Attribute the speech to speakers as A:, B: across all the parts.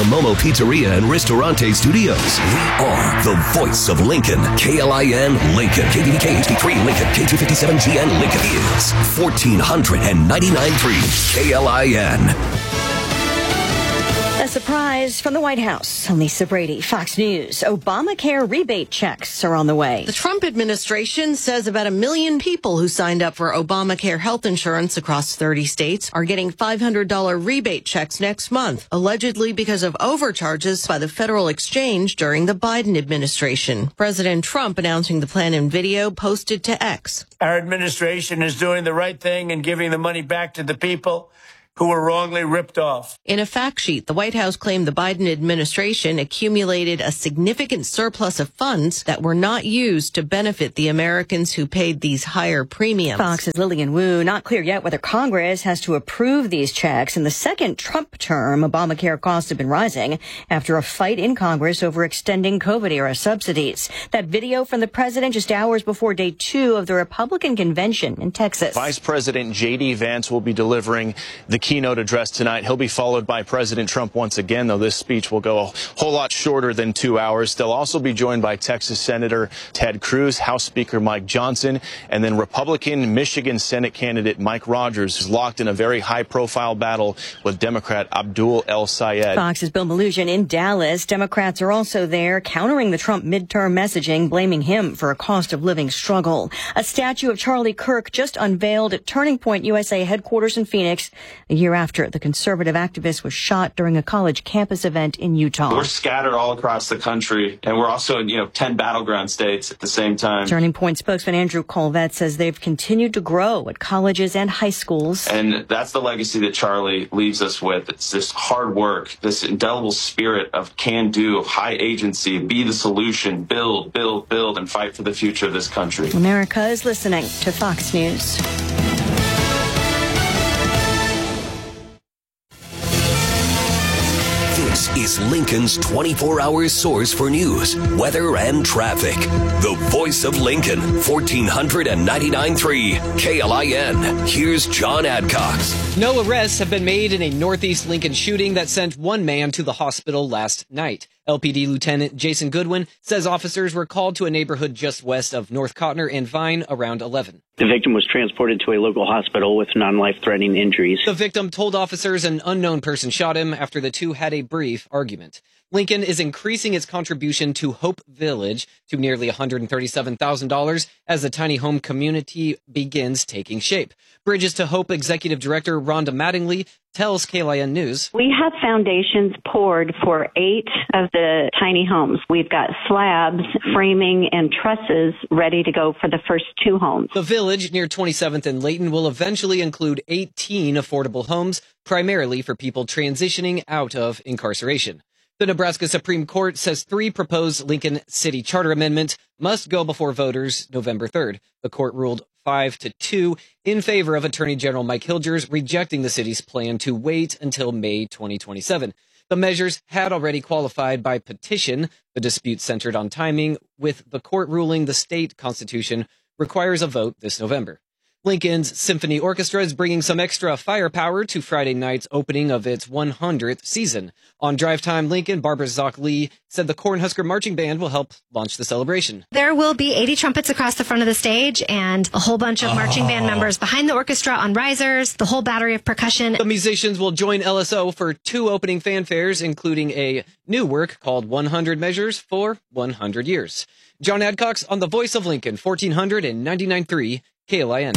A: the Momo Pizzeria and Ristorante Studios. We are the voice of Lincoln. KLIN Lincoln. KDVK HD3 Lincoln. K257GN Lincoln is 1499.3 KLIN.
B: A surprise from the White House. Lisa Brady, Fox News. Obamacare rebate checks are on the way.
C: The Trump administration says about 1 million people who signed up for Obamacare health insurance across 30 states are getting $500 rebate checks next month, allegedly because of overcharges by the Federal Exchange during the Biden administration. President Trump announcing the plan in video posted to X.
D: Our administration is doing the right thing and giving the money back to the people who were wrongly ripped off.
C: In a fact sheet, the White House claimed the Biden administration accumulated a significant surplus of funds that were not used to benefit the Americans who paid these higher premiums.
B: Fox's Lillian Wu. Not clear yet whether Congress has to approve these checks. In the second Trump term, Obamacare costs have been rising after a fight in Congress over extending COVID-era subsidies. That video from the president just hours before day 2 of the Republican convention in Texas.
E: Vice President J.D. Vance will be delivering the keynote address tonight. He'll be followed by President Trump once again, though this speech will go a whole lot shorter than 2 hours. They'll also be joined by Texas Senator Ted Cruz, House Speaker Mike Johnson, and then Republican Michigan Senate candidate Mike Rogers, who's locked in a very high-profile battle with Democrat Abdul El Sayed.
B: Fox's Bill Malugin in Dallas. Democrats are also there countering the Trump midterm messaging, blaming him for a cost of living struggle. A statue of Charlie Kirk just unveiled at Turning Point USA headquarters in Phoenix, a year after the conservative activist was shot during a college campus event in Utah.
F: We're scattered all across the country, and we're also in 10 battleground states at the same time.
B: Turning Point spokesman Andrew Colvett says they've continued to grow at colleges and high schools.
F: And that's the legacy that Charlie leaves us with. It's this hard work, this indelible spirit of can-do, of high agency, be the solution, build, build, build, and fight for the future of this country.
B: America is listening to Fox News.
A: This is Lincoln's 24-hour source for news, weather, and traffic. The voice of Lincoln, 1499.3 KLIN. Here's John Adcox.
G: No arrests have been made in a Northeast Lincoln shooting that sent one man to the hospital last night. LPD Lieutenant Jason Goodwin says officers were called to a neighborhood just west of North Cotner and Vine around 11.
H: The victim was transported to a local hospital with non-life-threatening injuries.
G: The victim told officers an unknown person shot him after the two had a brief argument. Lincoln is increasing its contribution to Hope Village to nearly $137,000 as the tiny home community begins taking shape. Bridges to Hope Executive Director Rhonda Mattingly tells KLIN News.
I: We have foundations poured for 8 of the tiny homes. We've got slabs, framing, and trusses ready to go for the first 2 homes.
G: The village near 27th and Layton will eventually include 18 affordable homes, primarily for people transitioning out of incarceration. The Nebraska Supreme Court says 3 proposed Lincoln City Charter amendments must go before voters November 3rd. The court ruled 5-2 in favor of Attorney General Mike Hilgers, rejecting the city's plan to wait until May 2027. The measures had already qualified by petition. The dispute centered on timing, with the court ruling the state constitution requires a vote this November. Lincoln's Symphony Orchestra is bringing some extra firepower to Friday night's opening of its 100th season. On Drive Time Lincoln, Barbara Zock-Lee said the Cornhusker Marching Band will help launch the celebration.
J: There will be 80 trumpets across the front of the stage and a whole bunch of marching band members behind the orchestra on risers, the whole battery of percussion.
G: The musicians will join LSO for 2 opening fanfares, including a new work called 100 Measures for 100 Years. John Adcox on the Voice of Lincoln, 1499.3 KLIN.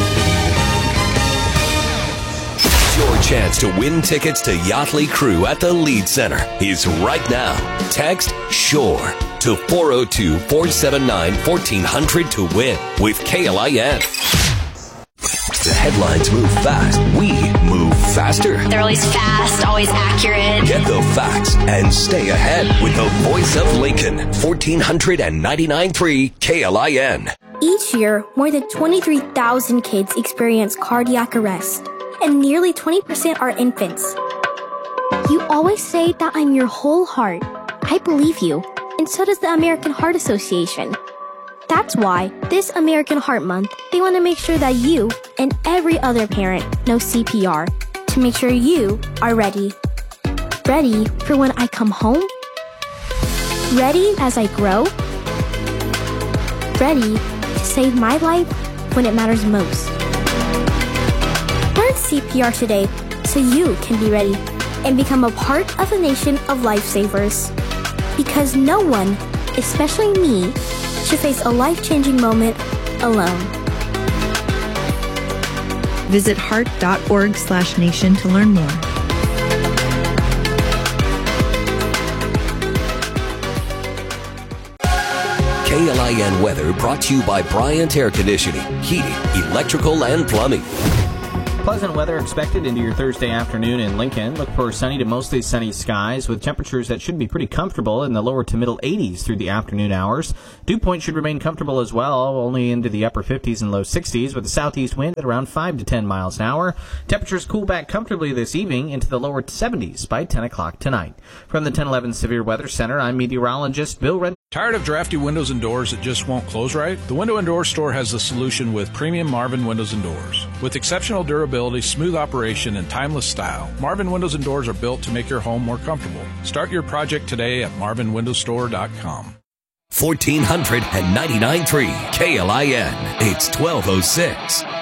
A: Your chance to win tickets to Yachtly Crew at the Lead Center is right now. Text SHORE to 402-479-1400 to win with KLIN. The headlines move fast. We move faster.
K: They're always fast, always accurate.
A: Get the facts and stay ahead with the Voice of Lincoln, 1499.3 KLIN.
L: Each year, more than 23,000 kids experience cardiac arrest, and nearly 20% are infants. You always say that I'm your whole heart. I believe you, and so does the American Heart Association. That's why this American Heart Month, they want to make sure that you and every other parent know CPR to make sure you are ready. Ready for when I come home? Ready as I grow? Ready to save my life when it matters most. Learn CPR today so you can be ready and become a part of a nation of lifesavers. Because no one, especially me, should face a life-changing moment alone.
M: Visit heart.org/nation to learn more.
A: KLIN weather brought to you by Bryant Air Conditioning, Heating, Electrical, and Plumbing.
N: Pleasant weather expected into your Thursday afternoon in Lincoln. Look for sunny to mostly sunny skies with temperatures that should be pretty comfortable in the lower to middle 80s through the afternoon hours. Dew point should remain comfortable as well, only into the upper 50s and low 60s with a southeast wind at around 5 to 10 miles an hour. Temperatures cool back comfortably this evening into the lower 70s by 10 o'clock tonight. From the 1011 Severe Weather Center, I'm meteorologist Bill Red.
O: Tired of drafty windows and doors that just won't close right? The Window and Door Store has the solution with premium Marvin Windows and Doors. With exceptional durability, smooth operation, and timeless style, Marvin Windows and Doors are built to make your home more comfortable. Start your project today at marvinwindowstore.com.
A: 1499.3 KLIN. It's 1206.